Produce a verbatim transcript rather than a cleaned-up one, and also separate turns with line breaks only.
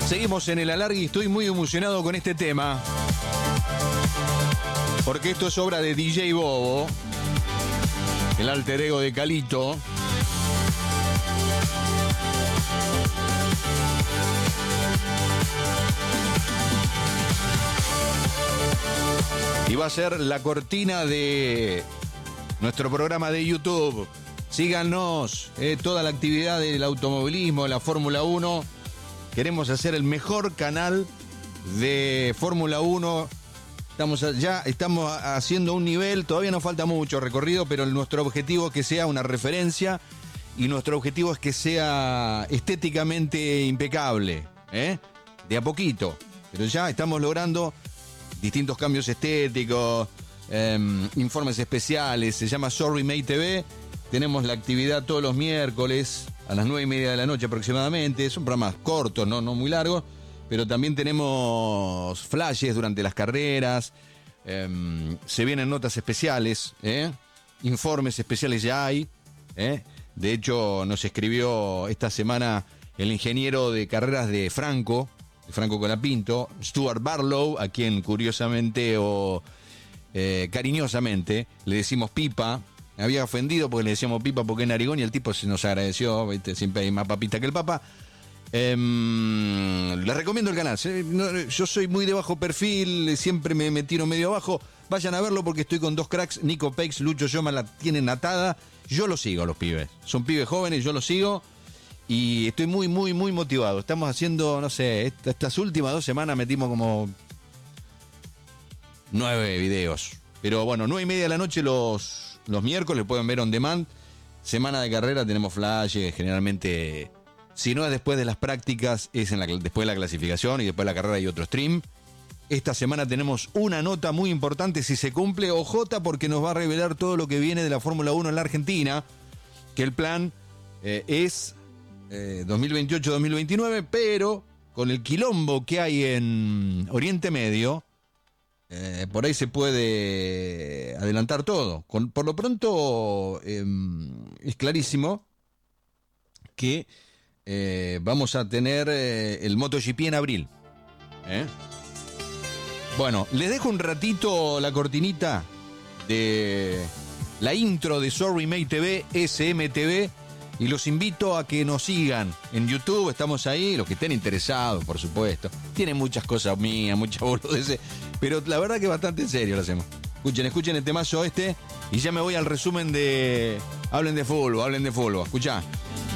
Seguimos en el alargue y estoy muy emocionado con este tema. Porque esto es obra de D J Bobo, el alter ego de Calito. Y va a ser la cortina de nuestro programa de YouTube. Síganos, eh, toda la actividad del automovilismo, de la Fórmula uno. Queremos hacer el mejor canal de Fórmula uno. Estamos ya estamos haciendo un nivel, todavía nos falta mucho recorrido, pero nuestro objetivo es que sea una referencia y nuestro objetivo es que sea estéticamente impecable, ¿eh? De a poquito, pero ya estamos logrando distintos cambios estéticos, eh, informes especiales. Se llama Sorry Mate T V. Tenemos la actividad todos los miércoles a las nueve y media de la noche aproximadamente. Son programas cortos, no, no muy largos, pero también tenemos flashes durante las carreras. Eh, se vienen notas especiales, ¿eh? Informes especiales ya hay, ¿eh? De hecho, nos escribió esta semana el ingeniero de carreras de Franco, de Franco Colapinto, Stuart Barlow, a quien curiosamente o eh, cariñosamente le decimos Pipa. Me había ofendido porque le decíamos Pipa porque es narigón y el tipo se nos agradeció, ¿viste? Siempre hay más papita que el Papa. Eh, les recomiendo el canal. Yo soy muy de bajo perfil, siempre me, me tiro medio abajo. Vayan a verlo porque estoy con dos cracks, Nico Pex, Lucho Yoma, la tienen atada. Yo los sigo a los pibes. Son pibes jóvenes, yo los sigo. Y estoy muy, muy, muy motivado. Estamos haciendo, no sé, esta, estas últimas dos semanas metimos como nueve videos. Pero bueno, nueve y media de la noche los, los miércoles pueden ver on demand. Semana de carrera tenemos flashes, generalmente, si no es después de las prácticas, es en la, después de la clasificación y después de la carrera hay otro stream. Esta semana tenemos una nota muy importante, si se cumple, ojota, porque nos va a revelar todo lo que viene de la Fórmula uno en la Argentina, que el plan eh, es eh, dos mil veintiocho dos mil veintinueve, pero con el quilombo que hay en Oriente Medio, eh, por ahí se puede adelantar todo. Con, por lo pronto, eh, es clarísimo que eh, vamos a tener eh, el MotoGP en abril, ¿eh? Bueno, les dejo un ratito la cortinita de la intro de Sorry Mate T V, S M T V, y los invito a que nos sigan en YouTube. Estamos ahí, los que estén interesados, por supuesto. Tienen muchas cosas mías, muchas boludeces, pero la verdad que bastante en serio lo hacemos. Escuchen, escuchen el temazo este, y ya me voy al resumen de Hablen de Fútbol, Hablen de Fútbol. Escuchá.